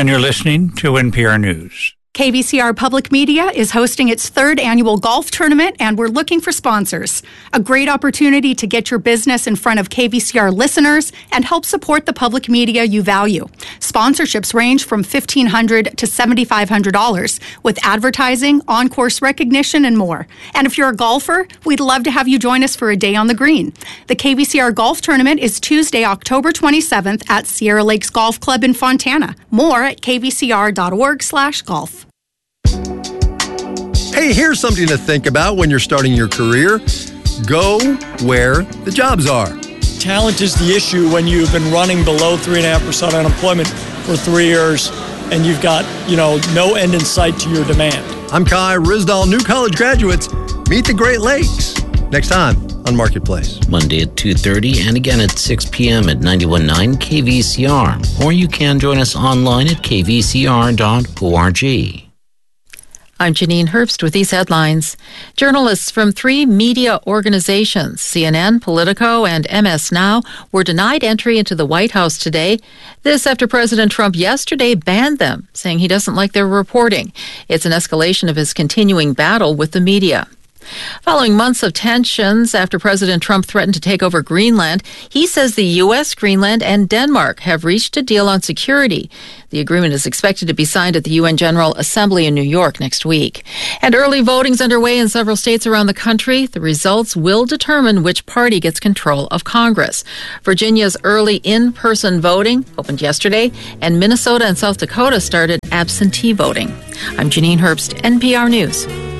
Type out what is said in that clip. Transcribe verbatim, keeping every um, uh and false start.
And you're listening to N P R News. K V C R Public Media is hosting its third annual golf tournament, and we're looking for sponsors. A great opportunity to get your business in front of K V C R listeners and help support the public media you value. Sponsorships range from fifteen hundred dollars to seven thousand five hundred dollars with advertising, on-course recognition, and more. And if you're a golfer, we'd love to have you join us for a day on the green. The K V C R Golf Tournament is Tuesday, October twenty-seventh at Sierra Lakes Golf Club in Fontana. More at k v c r dot org slash golf. Hey, here's something to think about when you're starting your career. Go where the jobs are. Talent is the issue when you've been running below three point five percent unemployment for three years and you've got, you know, no end in sight to your demand. I'm Kai Rizdal. New college graduates, meet the Great Lakes. Next time on Marketplace. Monday at two thirty and again at six p.m. at ninety-one point nine K V C R. Or you can join us online at k v c r dot org. I'm Janine Herbst with these headlines. Journalists from three media organizations, C N N, Politico, and M S Now, were denied entry into the White House today. This after President Trump yesterday banned them, saying he doesn't like their reporting. It's an escalation of his continuing battle with the media. Following months of tensions after President Trump threatened to take over Greenland, he says the U S, Greenland, and Denmark have reached a deal on security. The agreement is expected to be signed at the U N General Assembly in New York next week. And early voting's underway in several states around the country. The results will determine which party gets control of Congress. Virginia's early in-person voting opened yesterday, and Minnesota and South Dakota started absentee voting. I'm Janine Herbst, N P R News.